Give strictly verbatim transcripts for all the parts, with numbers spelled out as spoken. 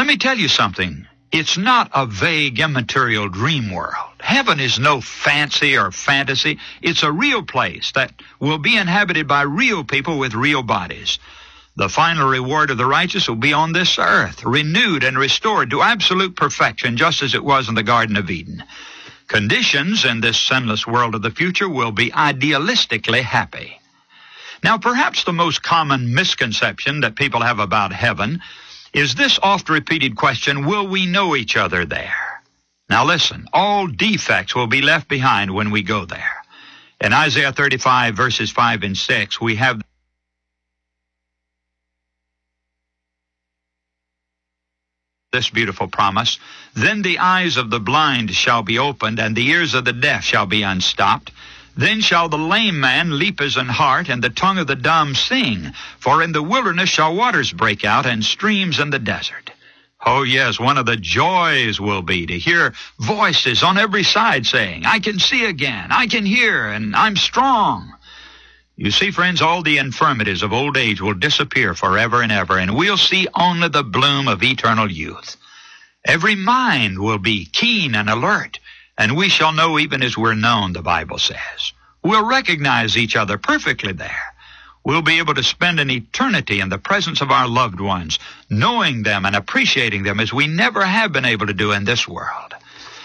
Let me tell you something. It's not a vague, immaterial dream world. Heaven is no fancy or fantasy. It's a real place that will be inhabited by real people with real bodies. The final reward of the righteous will be on this earth, renewed and restored to absolute perfection, just as it was in the Garden of Eden. Conditions in this sinless world of the future will be idealistically happy. Now, perhaps the most common misconception that people have about heaven is this oft-repeated question, will we know each other there? Now listen, all defects will be left behind when we go there. In Isaiah thirty-five, verses five and six, we have this beautiful promise, then the eyes of the blind shall be opened, and the ears of the deaf shall be unstopped. Then shall the lame man leap as an hart, and the tongue of the dumb sing. For in the wilderness shall waters break out, and streams in the desert. Oh yes, one of the joys will be to hear voices on every side saying, I can see again, I can hear, and I'm strong. You see, friends, all the infirmities of old age will disappear forever and ever, and we'll see only the bloom of eternal youth. Every mind will be keen and alert, and we shall know even as we're known, the Bible says. We'll recognize each other perfectly there. We'll be able to spend an eternity in the presence of our loved ones, knowing them and appreciating them as we never have been able to do in this world.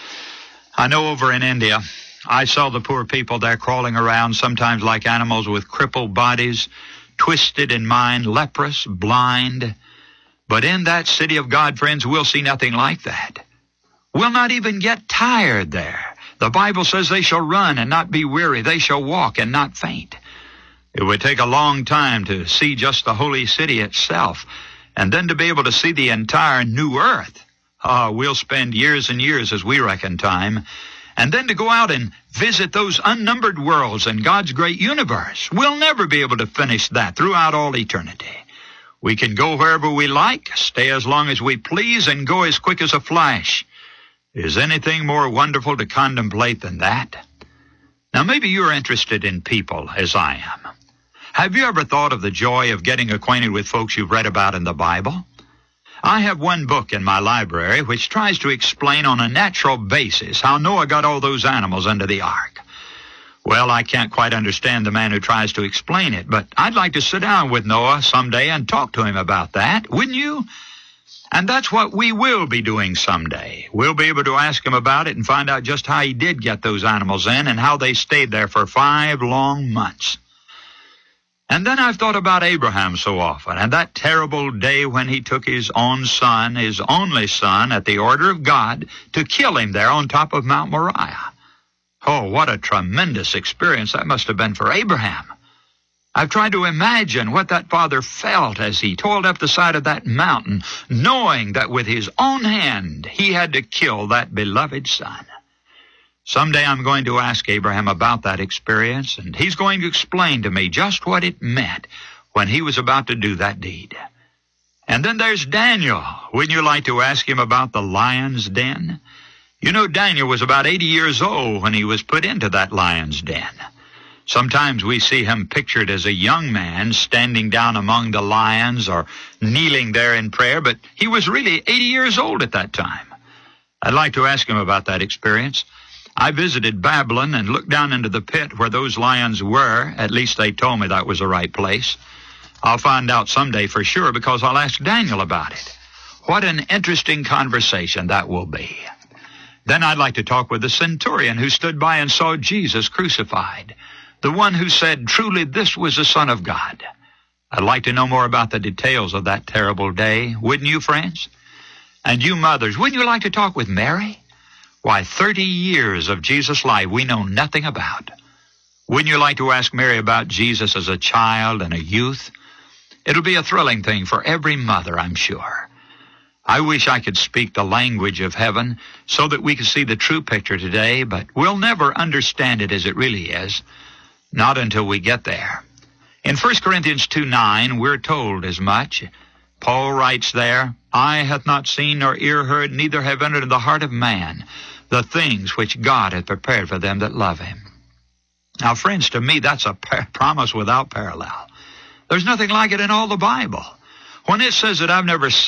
I know over in India, I saw the poor people there crawling around, sometimes like animals with crippled bodies, twisted in mind, leprous, blind. But in that city of God, friends, we'll see nothing like that. We'll not even get tired there. The Bible says they shall run and not be weary. They shall walk and not faint. It would take a long time to see just the holy city itself, and then to be able to see the entire new earth. Ah, we'll spend years and years as we reckon time. And then to go out and visit those unnumbered worlds in God's great universe. We'll never be able to finish that throughout all eternity. We can go wherever we like, stay as long as we please, and go as quick as a flash. Is anything more wonderful to contemplate than that? Now, maybe you're interested in people, as I am. Have you ever thought of the joy of getting acquainted with folks you've read about in the Bible? I have one book in my library which tries to explain on a natural basis how Noah got all those animals into the ark. Well, I can't quite understand the man who tries to explain it, but I'd like to sit down with Noah someday and talk to him about that, wouldn't you? And that's what we will be doing someday. We'll be able to ask him about it and find out just how he did get those animals in and how they stayed there for five long months. And then I've thought about Abraham so often, and that terrible day when he took his own son, his only son, at the order of God, to kill him there on top of Mount Moriah. Oh, what a tremendous experience that must have been for Abraham. I've tried to imagine what that father felt as he toiled up the side of that mountain, knowing that with his own hand he had to kill that beloved son. Someday I'm going to ask Abraham about that experience, and he's going to explain to me just what it meant when he was about to do that deed. And then there's Daniel. Wouldn't you like to ask him about the lion's den? You know, Daniel was about eighty years old when he was put into that lion's den. Sometimes we see him pictured as a young man standing down among the lions or kneeling there in prayer, but he was really eighty years old at that time. I'd like to ask him about that experience. I visited Babylon and looked down into the pit where those lions were. At least they told me that was the right place. I'll find out someday for sure because I'll ask Daniel about it. What an interesting conversation that will be. Then I'd like to talk with the centurion who stood by and saw Jesus crucified. The one who said, truly, this was the Son of God. I'd like to know more about the details of that terrible day. Wouldn't you, friends? And you mothers, wouldn't you like to talk with Mary? Why, thirty years of Jesus' life we know nothing about. Wouldn't you like to ask Mary about Jesus as a child and a youth? It'll be a thrilling thing for every mother, I'm sure. I wish I could speak the language of heaven so that we could see the true picture today, but we'll never understand it as it really is. Not until we get there. In First Corinthians two nine, we're told as much. Paul writes there, Eye hath not seen nor ear heard, neither have entered into the heart of man the things which God hath prepared for them that love him. Now, friends, to me, that's a par- promise without parallel. There's nothing like it in all the Bible. When it says that I've never